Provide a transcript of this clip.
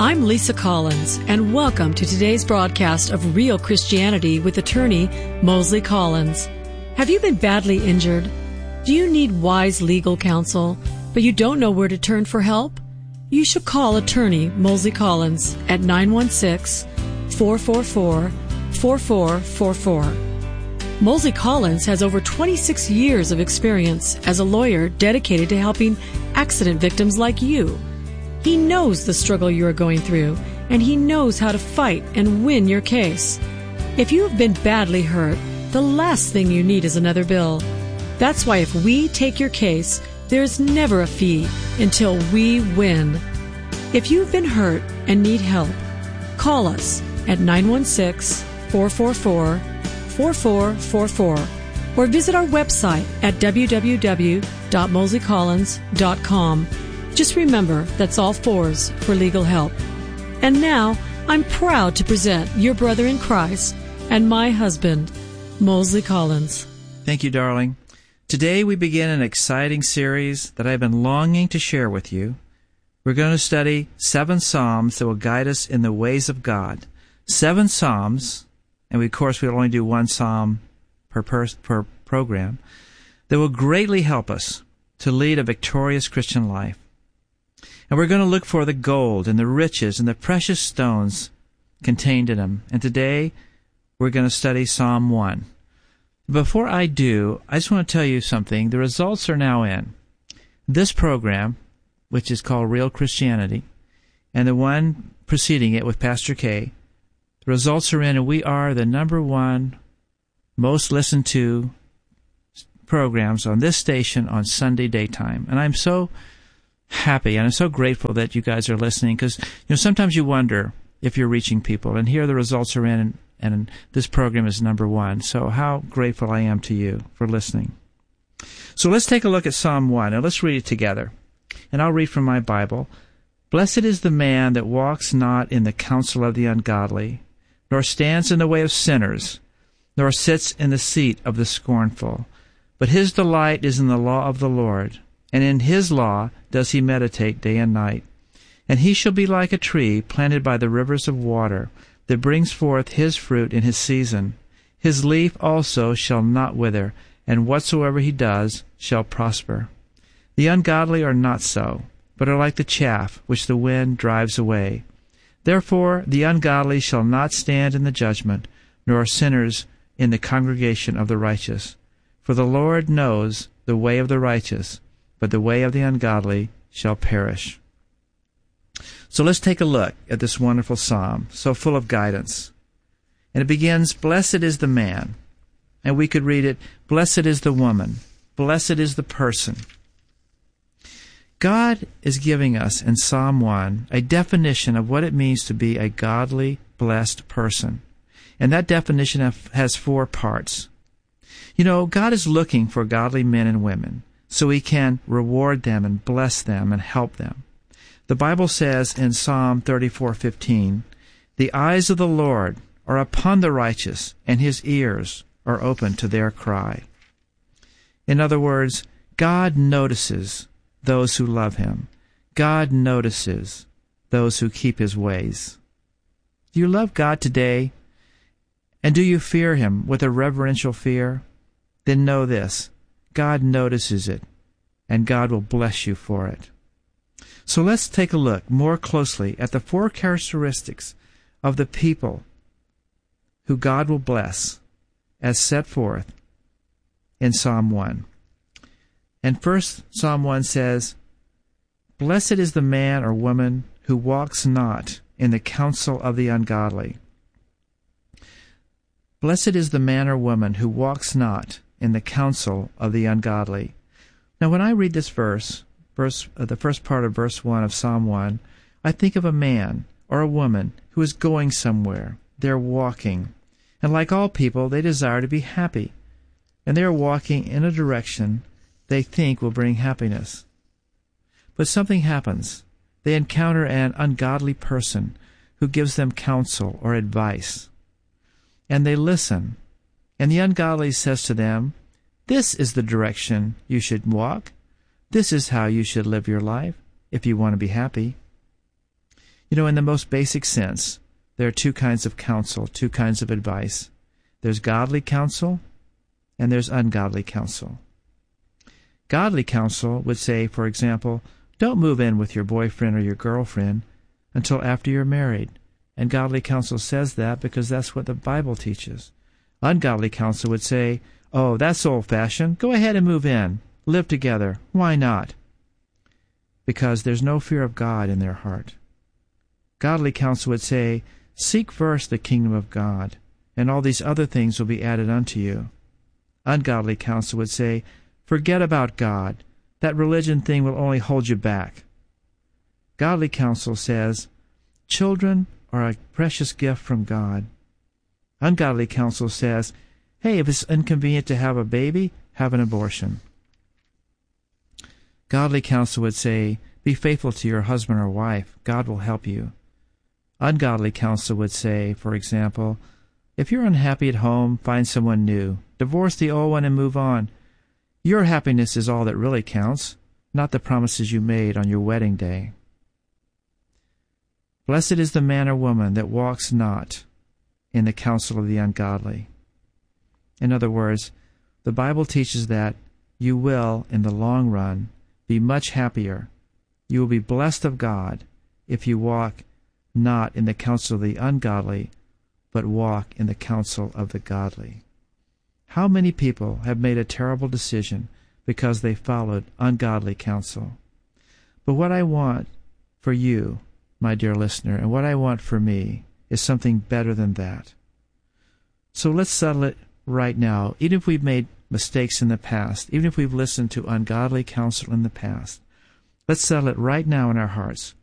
I'm Lisa Collins, and welcome to today's broadcast of Real Christianity with attorney Mosley Collins. Have you been badly injured? Do you need wise legal counsel, but you don't know where to turn for help? You should call attorney Mosley Collins at 916-444-4444. Mosley Collins has over 26 years of experience as a lawyer dedicated to helping accident victims like you. He knows the struggle you are going through, and he knows how to fight and win your case. If you have been badly hurt, the last thing you need is another bill. That's why if we take your case, there's never a fee until we win. If you've been hurt and need help, call us at 916-444-4444 or visit our website at www.mosleycollins.com. Just remember, that's all fours for legal help. And now, I'm proud to present your brother in Christ and my husband, Mosley Collins. Thank you, darling. Today we begin an exciting series that I've been longing to share with you. We're going to study 7 Psalms that will guide us in the ways of God. 7 Psalms, and we, of course, we'll only do 1 Psalm per program, that will greatly help us to lead a victorious Christian life. And we're going to look for the gold and the riches and the precious stones contained in them. And today, we're going to study Psalm 1. Before I do, I just want to tell you something. The results are now in. This program, which is called Real Christianity, and the one preceding it with Pastor K, the results are in, and we are the #1 most listened to programs on this station on Sunday daytime. And I'm so happy, and I'm so grateful that you guys are listening, because sometimes you wonder if you're reaching people, and here the results are in, and this program is #1. So how grateful I am to you for listening. So let's take a look at Psalm 1, and let's read it together. And I'll read from my Bible. Blessed is the man that walks not in the counsel of the ungodly, nor stands in the way of sinners, nor sits in the seat of the scornful. But his delight is in the law of the Lord, and in his law does he meditate day and night. And he shall be like a tree planted by the rivers of water, that brings forth his fruit in his season. His leaf also shall not wither, and whatsoever he does shall prosper. The ungodly are not so, but are like the chaff which the wind drives away. Therefore the ungodly shall not stand in the judgment, nor sinners in the congregation of the righteous. For the Lord knows the way of the righteous, but the way of the ungodly shall perish. So let's take a look at this wonderful psalm, so full of guidance. And it begins, Blessed is the man. And we could read it, Blessed is the woman. Blessed is the person. God is giving us in Psalm 1 a definition of what it means to be a godly, blessed person. And that definition has 4 parts. God is looking for godly men and women, so he can reward them and bless them and help them. The Bible says in Psalm 34:15, The eyes of the Lord are upon the righteous, and his ears are open to their cry. In other words, God notices those who love him. God notices those who keep his ways. Do you love God today? And do you fear him with a reverential fear? Then know this. God notices it, and God will bless you for it. So let's take a look more closely at the 4 characteristics of the people who God will bless as set forth in Psalm 1. And first, Psalm 1 says, Blessed is the man or woman who walks not in the counsel of the ungodly. Blessed is the man or woman who walks not in the counsel of the ungodly. Now, when I read this verse, the first part of verse 1 of Psalm 1, I think of a man or a woman who is going somewhere. They're walking. And like all people, they desire to be happy. And they are walking in a direction they think will bring happiness. But something happens. They encounter an ungodly person who gives them counsel or advice. And they listen. And the ungodly says to them, This is the direction you should walk. This is how you should live your life if you want to be happy. In the most basic sense, there are two kinds of counsel, two kinds of advice. There's godly counsel, and there's ungodly counsel. Godly counsel would say, for example, don't move in with your boyfriend or your girlfriend until after you're married. And godly counsel says that because that's what the Bible teaches. Ungodly counsel would say, oh, that's old-fashioned. Go ahead and move in. Live together. Why not? Because there's no fear of God in their heart. Godly counsel would say, seek first the kingdom of God, and all these other things will be added unto you. Ungodly counsel would say, forget about God. That religion thing will only hold you back. Godly counsel says, children are a precious gift from God. Ungodly counsel says, hey, if it's inconvenient to have a baby, have an abortion. Godly counsel would say, be faithful to your husband or wife. God will help you. Ungodly counsel would say, for example, if you're unhappy at home, find someone new. Divorce the old one and move on. Your happiness is all that really counts, not the promises you made on your wedding day. Blessed is the man or woman that walks not in the counsel of the ungodly. In other words, the Bible teaches that you will, in the long run, be much happier. You will be blessed of God if you walk not in the counsel of the ungodly, but walk in the counsel of the godly. How many people have made a terrible decision because they followed ungodly counsel? But what I want for you, my dear listener, and what I want for me is something better than that. So let's settle it right now. Even if we've made mistakes in the past, even if we've listened to ungodly counsel in the past, let's settle it right now in our hearts.